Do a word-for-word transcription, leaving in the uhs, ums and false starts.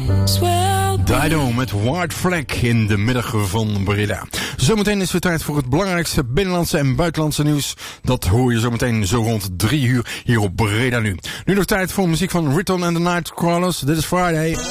Dido met White Flag in de middag van Breda. Zometeen is het tijd voor het belangrijkste binnenlandse en buitenlandse nieuws. Dat hoor je zometeen zo rond drie uur hier op Breda nu. Nu nog tijd voor muziek van Riton and the Nightcrawlers. Dit is Friday.